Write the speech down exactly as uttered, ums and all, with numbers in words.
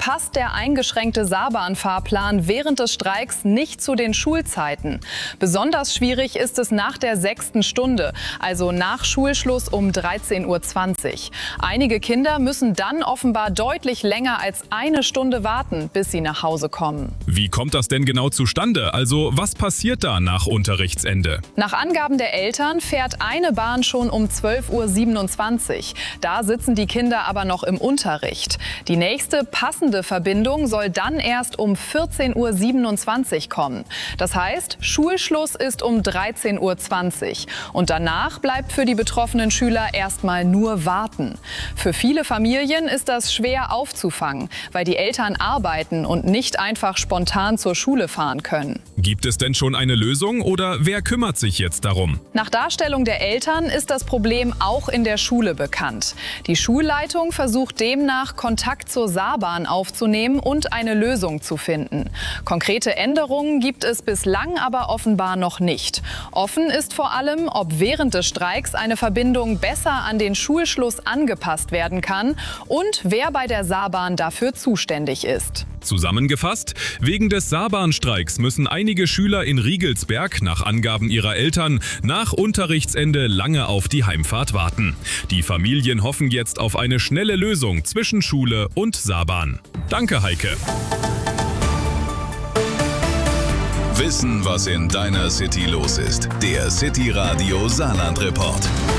passt der eingeschränkte Saarbahnfahrplan während des Streiks nicht zu den Schulzeiten. Besonders schwierig ist es nach der sechsten Stunde, also nach Schulschluss um dreizehn Uhr zwanzig. Einige Kinder müssen dann offenbar deutlich länger als eine Stunde warten, bis sie nach Hause kommen. Wie kommt das denn genau zustande? Also was passiert da nach Unterrichtsende? Nach Angaben der Eltern fährt eine Bahn schon um zwölf Uhr siebenundzwanzig. Da sitzen die Kinder aber noch im Unterricht. Die nächste passende Verbindung soll dann erst um vierzehn Uhr siebenundzwanzig kommen. Das heißt, Schulschluss ist um dreizehn Uhr zwanzig. Und danach bleibt für die betroffenen Schüler erstmal nur warten. Für viele Familien ist das schwer aufzufangen, weil die Eltern arbeiten und nicht einfach spontan zur Schule fahren können. Gibt es denn schon eine Lösung oder wer kümmert sich jetzt darum? Nach Darstellung der Eltern ist das Problem auch in der Schule bekannt. Die Schulleitung versucht demnach, Kontakt zur Saarbahn aufzunehmen und eine Lösung zu finden. Konkrete Änderungen gibt es bislang aber offenbar noch nicht. Offen ist vor allem, ob während des Streiks eine Verbindung besser an den Schulschluss angepasst werden kann und wer bei der Saarbahn dafür zuständig ist. Zusammengefasst, wegen des Saarbahnstreiks müssen einige Schüler in Riegelsberg nach Angaben ihrer Eltern nach Unterrichtsende lange auf die Heimfahrt warten. Die Familien hoffen jetzt auf eine schnelle Lösung zwischen Schule und Saarbahn. Danke, Heike. Wissen, was in deiner City los ist. Der City Radio Saarland Report.